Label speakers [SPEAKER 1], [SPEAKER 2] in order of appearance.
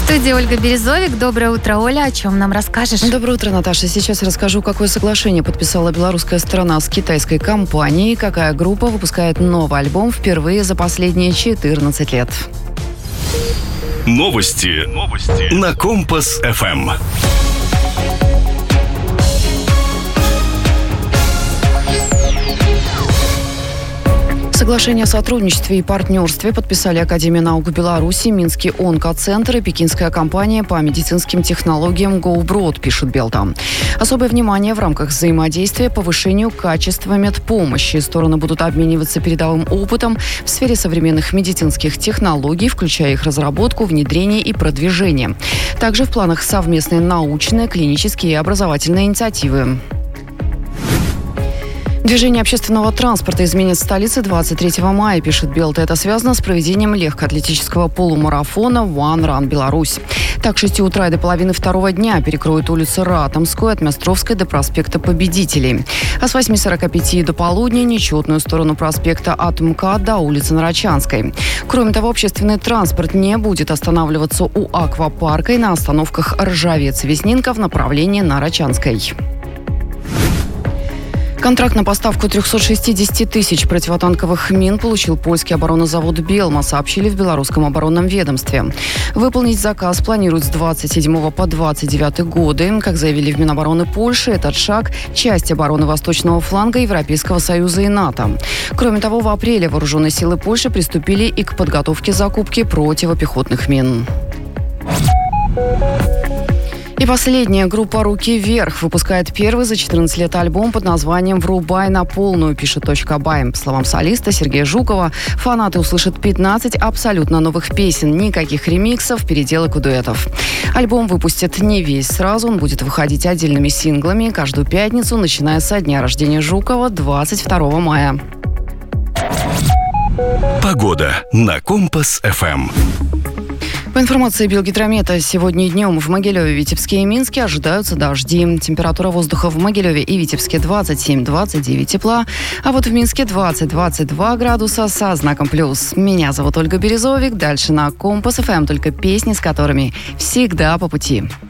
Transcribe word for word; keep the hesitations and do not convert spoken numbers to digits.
[SPEAKER 1] студии Ольга Березовик. Доброе утро, Оля. О чем нам расскажешь?
[SPEAKER 2] Доброе утро, Наташа. Сейчас расскажу, какое соглашение подписала белорусская сторона с китайской компанией, какая группа выпускает новый альбом впервые за последние четырнадцать лет.
[SPEAKER 3] Новости. Новости. На Компас эф эм.
[SPEAKER 2] Соглашение о сотрудничестве и партнерстве подписали Академия наук Беларуси, Минский онкоцентр и пекинская компания по медицинским технологиям Go Broad, пишет Белта. Особое внимание в рамках взаимодействия повышению качества медпомощи. Стороны будут обмениваться передовым опытом в сфере современных медицинских технологий, включая их разработку, внедрение и продвижение. Также в планах совместные научные, клинические и образовательные инициативы. Движение общественного транспорта изменит в столице двадцать третьего мая, пишет Белта. Это связано с проведением легкоатлетического полумарафона One Run Беларусь. Так, с шести утра и до половины второго дня перекроют улицы Ратомскую от Мястровской до проспекта Победителей. А с восьми сорока пяти до полудня нечетную сторону проспекта от МКАД до улицы Нарочанской. Кроме того, общественный транспорт не будет останавливаться у аквапарка и на остановках Ржавец-Веснинка в направлении Нарочанской. Контракт на поставку трехсот шестидесяти тысяч противотанковых мин получил польский оборонозавод «Белма», сообщили в белорусском оборонном ведомстве. Выполнить заказ планируют с двадцать седьмого по двадцать девятый годы. Как заявили в Минобороны Польши, этот шаг – часть обороны восточного фланга Европейского Союза и НАТО. Кроме того, в апреле вооруженные силы Польши приступили и к подготовке закупки противопехотных мин. И последняя группа «Руки вверх» выпускает первый за четырнадцать лет альбом под названием «Врубай на полную», пишет «Точка бай». По словам солиста Сергея Жукова, фанаты услышат пятнадцать абсолютно новых песен, никаких ремиксов, переделок и дуэтов. Альбом выпустят не весь сразу, он будет выходить отдельными синглами каждую пятницу, начиная со дня рождения Жукова, двадцать второго мая.
[SPEAKER 3] Погода на Компас эф эм.
[SPEAKER 2] По информации Белгидромета, сегодня днем в Могилеве, Витебске и Минске ожидаются дожди. Температура воздуха в Могилеве и Витебске двадцать семь - двадцать девять тепла, а вот в Минске двадцать - двадцать два градуса со знаком плюс. Меня зовут Ольга Березовик. Дальше на Компас эф эм только песни, с которыми всегда по пути.